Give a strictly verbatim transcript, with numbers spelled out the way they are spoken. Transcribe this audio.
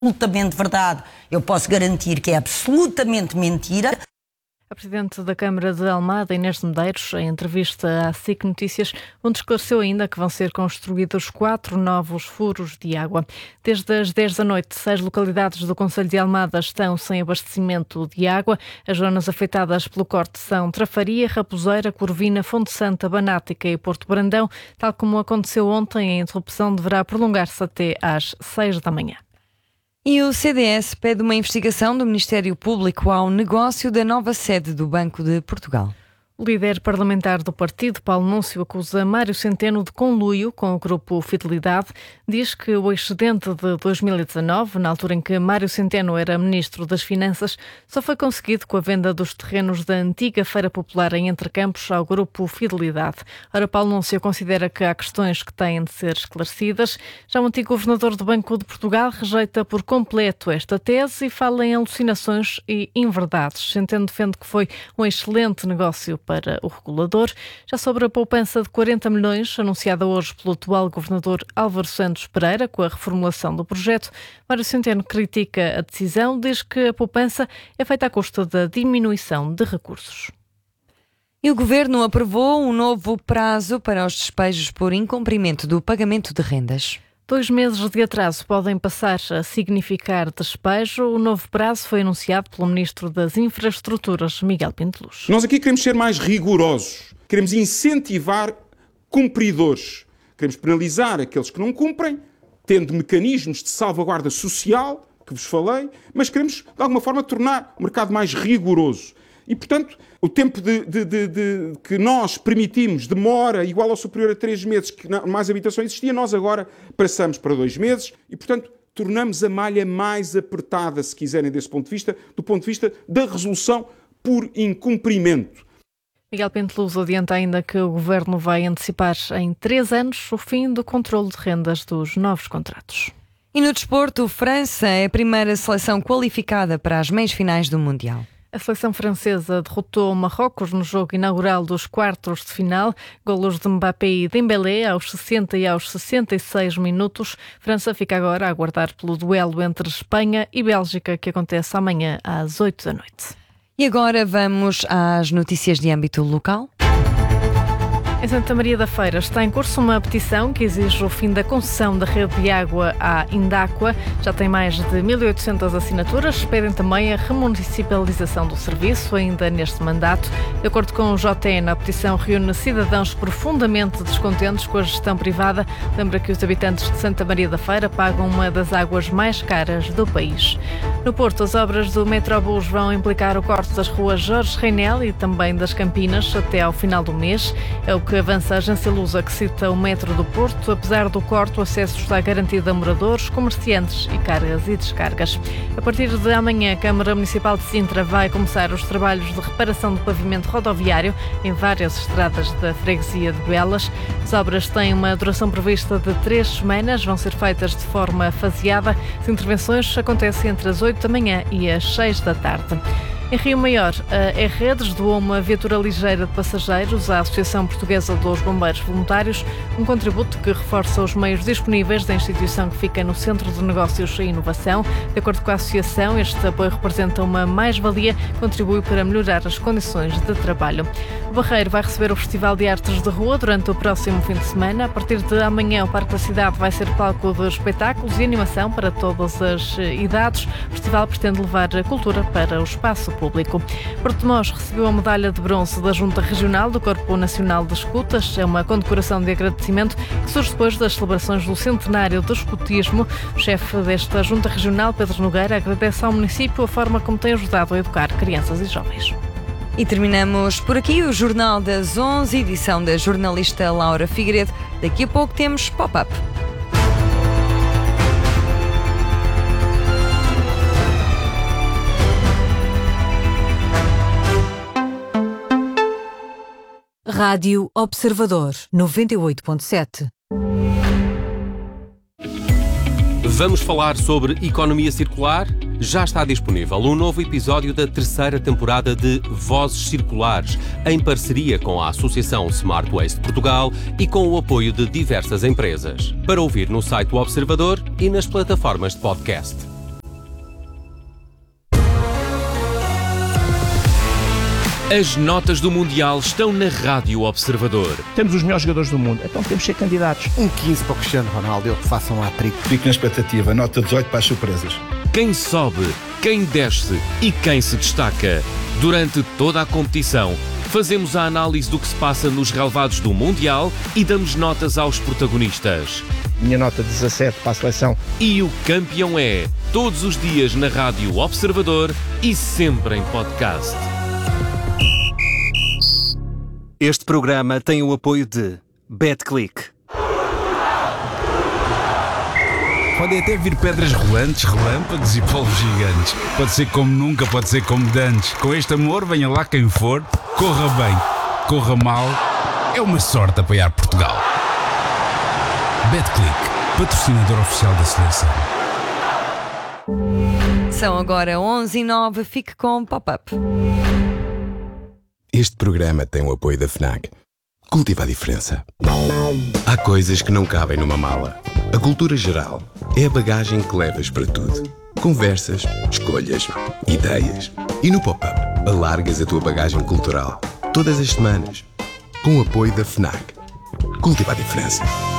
absolutamente verdade, eu posso garantir que é absolutamente mentira. A Presidente da Câmara de Almada, Inês Medeiros, em entrevista à S I C Notícias, onde esclareceu ainda que vão ser construídos quatro novos furos de água. Desde as dez da noite, seis localidades do concelho de Almada estão sem abastecimento de água. As zonas afetadas pelo corte são Trafaria, Raposeira, Corvina, Fonte Santa, Banática e Porto Brandão. Tal como aconteceu ontem, a interrupção deverá prolongar-se até às seis da manhã. E o C D S pede uma investigação do Ministério Público ao negócio da nova sede do Banco de Portugal. O líder parlamentar do partido, Paulo Núncio, acusa Mário Centeno de conluio com o grupo Fidelidade. Diz que o excedente de dois mil e dezanove, na altura em que Mário Centeno era ministro das Finanças, só foi conseguido com a venda dos terrenos da antiga Feira Popular em Entrecampos ao grupo Fidelidade. Ora, Paulo Núncio considera que há questões que têm de ser esclarecidas. Já o antigo governador do Banco de Portugal rejeita por completo esta tese e fala em alucinações e inverdades. Centeno defende que foi um excelente negócio para o regulador. Já sobre a poupança de quarenta milhões, anunciada hoje pelo atual governador Álvaro Santos Pereira, com a reformulação do projeto, Mário Centeno critica a decisão, diz que a poupança é feita à custa da diminuição de recursos. E o Governo aprovou um novo prazo para os despejos por incumprimento do pagamento de rendas. Dois meses de atraso podem passar a significar despejo. O novo prazo foi anunciado pelo Ministro das Infraestruturas, Miguel Pinto Luz. Nós aqui queremos ser mais rigorosos, queremos incentivar cumpridores, queremos penalizar aqueles que não cumprem, tendo mecanismos de salvaguarda social, que vos falei, mas queremos, de alguma forma, tornar o mercado mais rigoroso. E, portanto, o tempo de, de, de, de, que nós permitimos demora igual ou superior a três meses, que mais habitação existia, nós agora passamos para dois meses e, portanto, tornamos a malha mais apertada, se quiserem, desse ponto de vista, do ponto de vista da resolução por incumprimento. Miguel Pinto Luz adianta ainda que o Governo vai antecipar em três anos o fim do controle de rendas dos novos contratos. E no desporto, França é a primeira seleção qualificada para as meias finais do Mundial. A seleção francesa derrotou Marrocos no jogo inaugural dos quartos de final. Golos de Mbappé e Dembélé aos sessenta e aos sessenta e seis minutos. França fica agora a aguardar pelo duelo entre Espanha e Bélgica, que acontece amanhã às oito da noite. E agora vamos às notícias de âmbito local. Em Santa Maria da Feira está em curso uma petição que exige o fim da concessão da rede de água à Indáqua. Já tem mais de mil e oitocentas assinaturas. Pedem também a remunicipalização do serviço, ainda neste mandato. De acordo com o J N, a petição reúne cidadãos profundamente descontentes com a gestão privada. Lembra que os habitantes de Santa Maria da Feira pagam uma das águas mais caras do país. No Porto, as obras do Metrobus vão implicar o corte das ruas Jorge Reinel e também das Campinas até ao final do mês. É o que avança a agência Lusa, que cita o metro do Porto. Apesar do corte, o acesso está garantido a moradores, comerciantes e cargas e descargas. A partir de amanhã, a Câmara Municipal de Sintra vai começar os trabalhos de reparação do pavimento rodoviário em várias estradas da freguesia de Belas. As obras têm uma duração prevista de três semanas, vão ser feitas de forma faseada. As intervenções acontecem entre as oito da manhã e as seis da tarde. Em Rio Maior, a E-Redes doou uma viatura ligeira de passageiros à Associação Portuguesa dos Bombeiros Voluntários, um contributo que reforça os meios disponíveis da instituição que fica no Centro de Negócios e Inovação. De acordo com a Associação, este apoio representa uma mais-valia que contribui para melhorar as condições de trabalho. O Barreiro vai receber o Festival de Artes de Rua durante o próximo fim de semana. A partir de amanhã, o Parque da Cidade vai ser palco de espetáculos e animação para todas as idades. O festival pretende levar a cultura para o espaço público. Portimós recebeu a medalha de bronze da Junta Regional do Corpo Nacional de Escutas. É uma condecoração de agradecimento que surge depois das celebrações do centenário do escutismo. O chefe desta Junta Regional, Pedro Nogueira, agradece ao município a forma como tem ajudado a educar crianças e jovens. E terminamos por aqui o Jornal das onze, edição da jornalista Laura Figueiredo. Daqui a pouco temos Pop-Up. Rádio Observador, noventa e oito ponto sete. Vamos falar sobre economia circular? Já está disponível um novo episódio da terceira temporada de Vozes Circulares, em parceria com a Associação Smart Waste Portugal e com o apoio de diversas empresas. Para ouvir no site do Observador e nas plataformas de podcast. As notas do Mundial estão na Rádio Observador. Temos os melhores jogadores do mundo, então temos que ser candidatos. Um quinze para o Cristiano Ronaldo, ele que faça um hat-trick. Fico na expectativa, nota dezoito para as surpresas. Quem sobe, quem desce e quem se destaca. Durante toda a competição, fazemos a análise do que se passa nos relevados do Mundial e damos notas aos protagonistas. Minha nota dezassete para a seleção. E o campeão é, todos os dias na Rádio Observador e sempre em podcast. Este programa tem o apoio de BetClick. Podem até vir pedras rolantes, relâmpagos e polvos gigantes. Pode ser como nunca, pode ser como dantes. Com este amor, venha lá quem for, corra bem, corra mal, é uma sorte apoiar Portugal. BetClick, patrocinador oficial da seleção. São agora onze e nove, fique com Pop-Up. Este programa tem o apoio da FNAC. Cultiva a diferença. Há coisas que não cabem numa mala. A cultura geral é a bagagem que levas para tudo. Conversas, escolhas, ideias. E no Pop-Up, alargas a tua bagagem cultural. Todas as semanas. Com o apoio da FNAC. Cultiva a diferença.